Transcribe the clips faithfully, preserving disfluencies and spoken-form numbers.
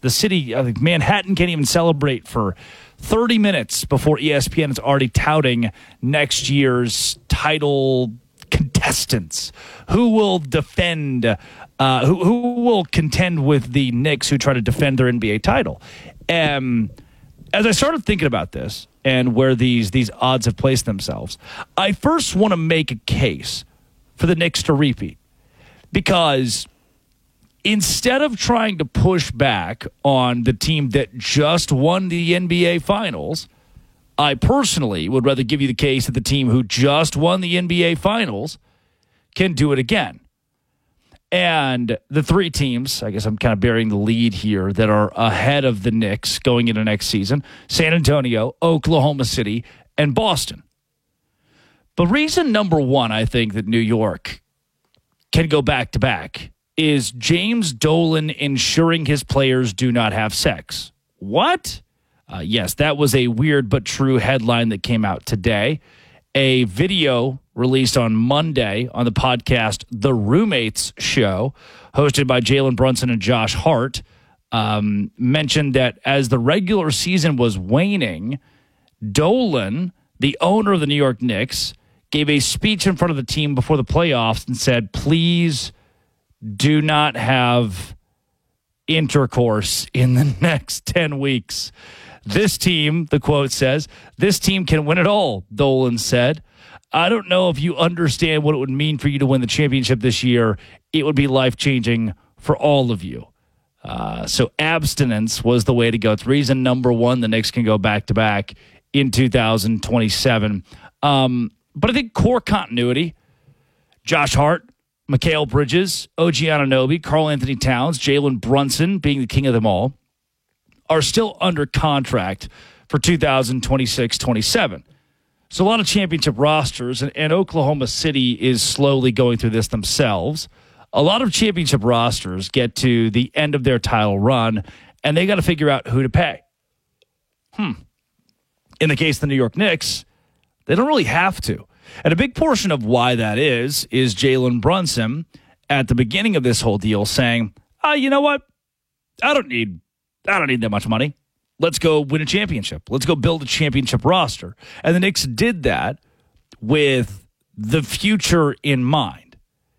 The city, I think Manhattan can't even celebrate for thirty minutes before E S P N is already touting next year's title contestants. Who will defend, uh, who, who will contend with the Knicks who try to defend their N B A title? Um, as I started thinking about this and where these, these odds have placed themselves, I first want to make a case for the Knicks to repeat. Because instead of trying to push back on the team that just won the N B A Finals, I personally would rather give you the case that the team who just won the N B A Finals can do it again. And the three teams, I guess I'm kind of bearing the lead here, that are ahead of the Knicks going into next season: San Antonio, Oklahoma City, and Boston. But reason number one, I think, that New York can go back-to-back is James Dolan ensuring his players do not have sex. What? Uh, yes, that was a weird but true headline that came out today. A video released on Monday on the podcast The Roommates Show, hosted by Jalen Brunson and Josh Hart, um, mentioned that as the regular season was waning, Dolan, the owner of the New York Knicks, gave a speech in front of the team before the playoffs and said, please do not have intercourse in the next ten weeks. This team, the quote says, this team can win it all, Dolan said. I don't know if you understand what it would mean for you to win the championship this year. It would be life-changing for all of you. Uh, so abstinence was the way to go. It's reason number one the Knicks can go back-to-back in two thousand twenty-seven. Um, but I think core continuity, Josh Hart, Mikal Bridges, O G Anunoby, Karl Anthony Towns, Jalen Brunson being the king of them all, are still under contract for two thousand twenty-six twenty-seven. So a lot of championship rosters, and, and Oklahoma City is slowly going through this themselves. A lot of championship rosters get to the end of their title run, and they got to figure out who to pay. Hmm. In the case of the New York Knicks, they don't really have to. And a big portion of why that is, is Jalen Brunson at the beginning of this whole deal saying, oh, you know what? I don't need I don't need that much money. Let's go win a championship. Let's go build a championship roster. And the Knicks did that with the future in mind.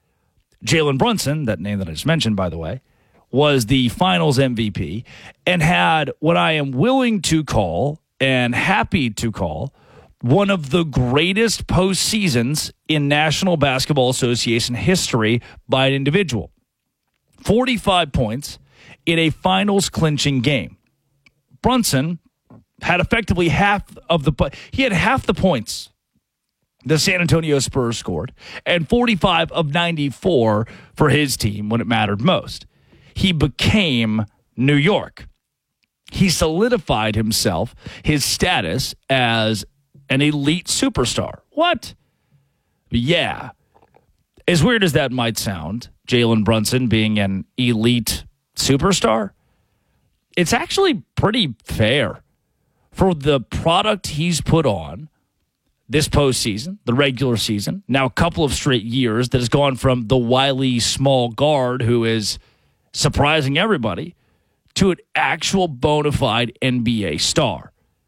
Jalen Brunson, that name that I just mentioned, by the way, was the finals M V P and had what I am willing to call and happy to call one of the greatest postseasons in National Basketball Association history by an individual. forty-five points in a finals clinching game. Brunson had effectively half of the he had half the points the San Antonio Spurs scored and forty-five of ninety-four for his team when it mattered most. He became New York. He solidified himself, his status as an elite superstar. What? Yeah. As weird as that might sound, Jalen Brunson being an elite superstar, it's actually pretty fair for the product he's put on this postseason, the regular season, now a couple of straight years that has gone from the wily small guard who is surprising everybody to an actual bona fide N B A star.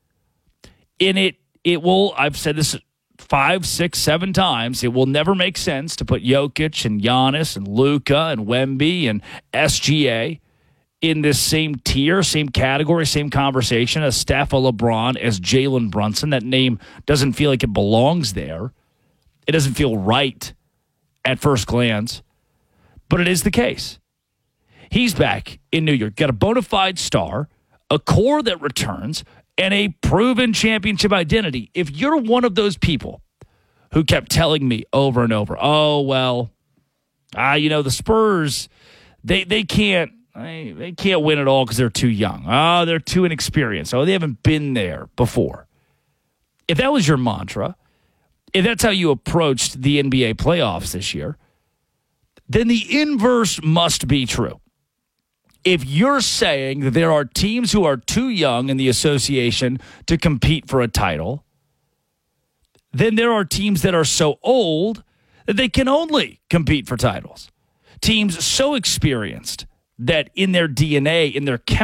In it, it will, I've said this five, six, seven times, it will never make sense to put Jokic and Giannis and Luka and Wemby and S G A in this same tier, same category, same conversation as Steph or LeBron, as Jalen Brunson. That name doesn't feel like it belongs there. It doesn't feel right at first glance, but it is the case. He's back in New York. Got a bona fide star, a core that returns, and a proven championship identity. If you're one of those people who kept telling me over and over, oh, well, ah, you know, the Spurs, they they can't, They, they can't win it all because they're too young. Oh, they're too inexperienced. Oh, they haven't been there before. If that was your mantra, if that's how you approached the N B A playoffs this year, then the inverse must be true. If you're saying that there are teams who are too young in the association to compete for a title, then there are teams that are so old that they can only compete for titles. Teams so experienced that in their D N A, in their chemistry,